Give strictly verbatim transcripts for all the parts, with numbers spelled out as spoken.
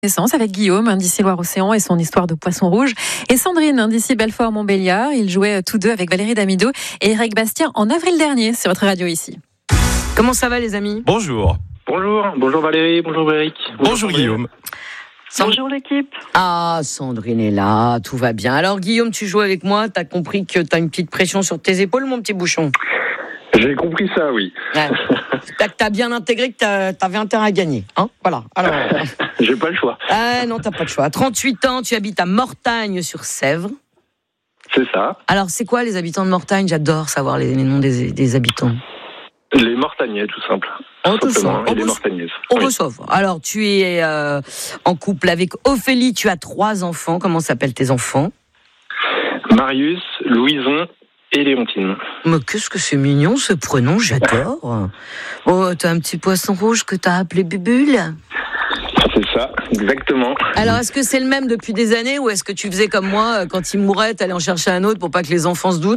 Naissance avec Guillaume, d'ici Loire-Océan et son histoire de poisson rouge, et Sandrine, d'ici Belfort-Montbéliard. Ils jouaient tous deux avec Valérie Damido et Eric Bastien en avril dernier sur votre radio ici. Comment ça va les amis ? Bonjour. Bonjour, bonjour Valérie, bonjour Eric. Bonjour, bonjour Guillaume. Bonjour l'équipe. Ah, Sandrine est là, tout va bien. Alors Guillaume, tu joues avec moi, t'as compris que t'as une petite pression sur tes épaules, mon petit bouchon ? J'ai compris ça, oui. Ouais. T'as, t'as bien intégré que t'as, t'avais intérêt à gagner, hein ? Voilà. Alors. J'ai pas le choix. Ah non, t'as pas le choix. trente-huit ans, tu habites à Mortagne-sur-Sèvre. C'est ça. Alors, c'est quoi les habitants de Mortagne ? J'adore savoir les, les noms des, des habitants. Les Mortagnais, tout simple. Oh, tout simplement. ça. Et les Mortagnaises. On oui. reçoit. Alors, tu es euh, en couple avec Ophélie. Tu as trois enfants. Comment s'appellent tes enfants ? Marius, Louison et Léontine. Mais qu'est-ce que c'est mignon ce prénom, j'adore. Oh, t'as un petit poisson rouge que t'as appelé Bubule ? C'est ça, exactement. Alors, est-ce que c'est le même depuis des années ou est-ce que tu faisais comme moi, quand il mourait, t'allais en chercher un autre pour pas que les enfants se doutent ?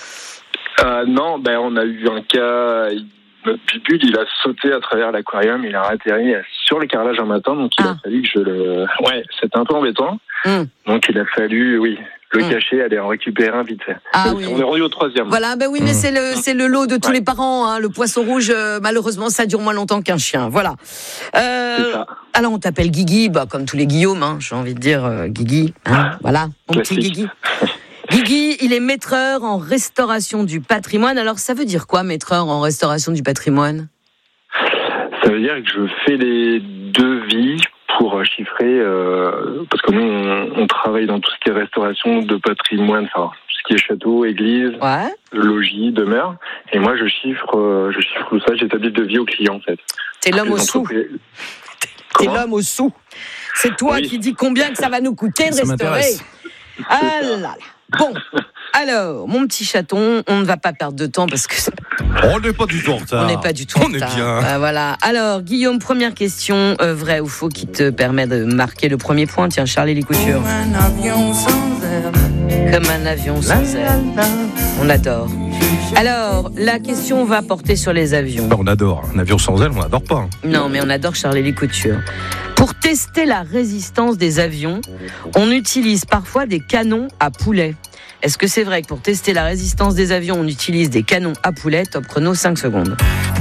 euh, Non, ben on a eu un cas. Notre Bubule, il a sauté à travers l'aquarium, il a atterri sur le carrelage un matin, donc il ah. a fallu que je le. Ouais, c'était un peu embêtant. Mm. Donc il a fallu, oui. Le mmh. cacher, aller en récupérer un vite fait. Ah, oui. On est rendu au troisième. Voilà, ben oui, mais mmh. c'est le c'est le lot de tous ouais. les parents. Hein. Le poisson rouge, euh, malheureusement, ça dure moins longtemps qu'un chien. Voilà. Euh, c'est ça. Alors on t'appelle Guigui, bah comme tous les Guillaume, hein, j'ai envie de dire euh, Guigui. Hein, voilà, mon Classique. petit Guigui. Guigui, il est maîtreur en restauration du patrimoine. Alors ça veut dire quoi, maîtreur en restauration du patrimoine ? Ça veut dire que je fais les devis pour chiffrer, euh, parce que nous, on, on travaille dans tout ce qui est restauration de patrimoine, enfin, tout ce qui est château, église, ouais. logis, demeure. Et moi, je chiffre, euh, je chiffre tout ça, j'établis le devis au client, en fait. T'es l'homme au sou. T'es l'homme au sou. C'est toi oui. qui dis combien que ça va nous coûter de ça restaurer. M'intéresse. Ah là là. Bon, alors, mon petit chaton, on ne va pas perdre de temps parce que... On n'est pas du tout en retard. On n'est pas du tout en retard. On est bien. Euh, voilà. Alors, Guillaume, première question, euh, vrai ou faux, qui te permet de marquer le premier point. Tiens, Charlie Lécouture. Comme un avion sans air. Comme un avion sans air. On adore. Alors, la question va porter sur les avions. Ben, on adore. Un avion sans aile, on n'adore pas. Hein. Non, mais on adore Charlie Lécouture. Pour tester la résistance des avions, on utilise parfois des canons à poulet. Est-ce que c'est vrai que pour tester la résistance des avions, on utilise des canons à poulet ? Top chrono, cinq secondes.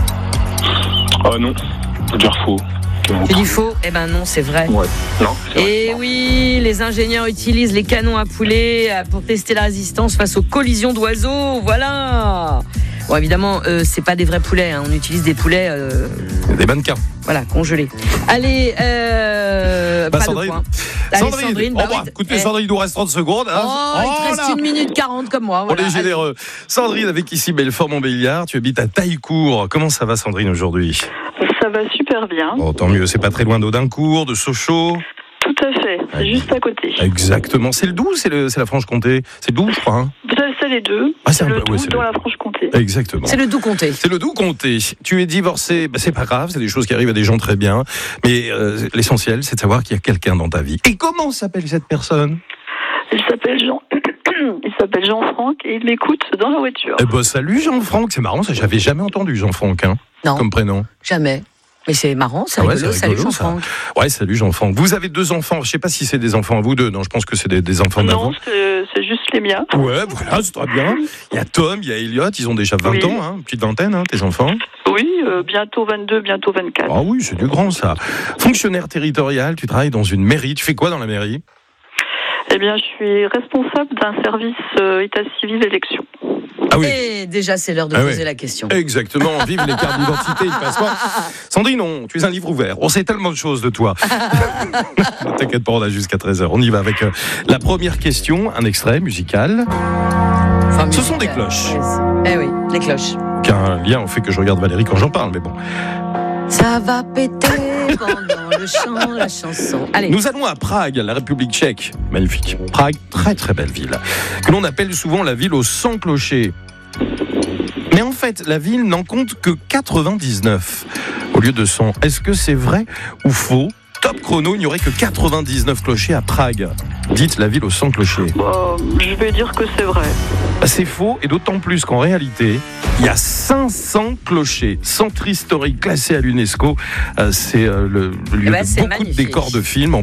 Oh non, faut dire faux. Tu dis faux ? Eh ben non, c'est vrai. Ouais. Non, c'est vrai. Et oui, les ingénieurs utilisent les canons à poulet pour tester la résistance face aux collisions d'oiseaux. Voilà. Bon, évidemment, euh, c'est pas des vrais poulets. Hein. On utilise des poulets. Euh... Des mannequins. Voilà, congelés. Allez, euh, bah, pas Sandrine. de point. Allez, Sandrine. Sandrine, bah, oh, bah, oui, écoutez, eh. Sandrine, il nous reste trente secondes. Hein. Oh, il te reste là. une minute quarante comme moi. Voilà. On est généreux. Allez. Sandrine, avec ici Belfort-Montbéliard. Tu habites à Taillecourt. Comment ça va, Sandrine, aujourd'hui ? Ça va super bien. Bon, tant mieux. C'est pas très loin d'Audincourt, de Sochaux. Tout à fait. C'est ouais. juste à côté. Exactement. C'est le Doubs ou c'est, le, c'est la Franche-Comté ? C'est le Doubs, je crois. Hein c'est les deux. Ah, c'est, c'est un le peu, Doubs ouais, c'est dans le... la Franche-Comté. Exactement. C'est le Doubs-Comté. C'est le Doubs-Comté. Tu es divorcé, bah, c'est pas grave, c'est des choses qui arrivent à des gens très bien. Mais euh, l'essentiel, c'est de savoir qu'il y a quelqu'un dans ta vie. Et comment s'appelle cette personne ? Il s'appelle Jean. Il s'appelle Jean-Franck et il m'écoute dans la voiture. Eh ben, salut Jean-Franck, c'est marrant, ça j'avais jamais entendu Jean-Franck hein, non, comme prénom. Jamais. Mais c'est marrant, c'est ah ouais, rigolo. C'est salut rigolo, Jean-Franck. Ça. Ouais, salut Jean-Franck. Vous avez deux enfants, je sais pas si c'est des enfants à vous deux, non, je pense que c'est des, des enfants d'avant. Non, c'est, c'est juste les miens. Ouais, voilà, c'est très bien. Il y a Tom, il y a Elliot, ils ont déjà vingt oui. ans, hein, petite vingtaine, hein, tes enfants. Oui, euh, bientôt vingt-deux, bientôt vingt-quatre. Ah oui, c'est du grand ça. Fonctionnaire territorial, tu travailles dans une mairie, tu fais quoi dans la mairie ? Eh bien, je suis responsable d'un service euh, état civil élection. Ah oui. Et déjà, c'est l'heure de ah poser oui. la question. Exactement, vive les cartes d'identité, le passeport. Sandrine, non, tu es un livre ouvert. On sait tellement de choses de toi. Ne t'inquiète pas, on a jusqu'à treize heures. On y va avec euh, la première question, un extrait musical. Enfin, Ce sont des cloches. Eh oui, les cloches. Qu'un lien au fait que je regarde Valérie quand j'en parle, mais bon. Ça va péter pendant le chant, la chanson. Allez. Nous allons à Prague, la République tchèque. Magnifique. Prague, très très belle ville. Que l'on appelle souvent la ville aux cent clochers. Mais en fait, la ville n'en compte que quatre-vingt-dix-neuf au lieu de cent. Est-ce que c'est vrai ou faux ? Top chrono, il n'y aurait que quatre-vingt-dix-neuf clochers à Prague. Dites la ville aux cent clochers. Bah, je vais dire que c'est vrai. C'est faux, et d'autant plus qu'en réalité, il y a cinq cents clochers, centre historique classé à l'UNESCO. C'est le lieu eh ben, de beaucoup magnifique. de décors de films.